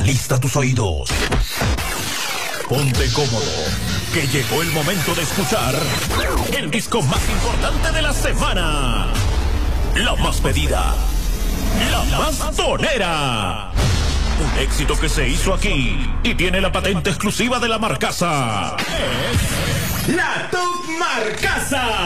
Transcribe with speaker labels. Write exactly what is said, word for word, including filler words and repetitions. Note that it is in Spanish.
Speaker 1: Alista tus oídos. Ponte cómodo, que llegó el momento de escuchar el disco más importante de la semana. La más pedida, la más tonera. Un éxito que se hizo aquí y tiene la patente exclusiva de la Marcasa. Es la Top Marcasa.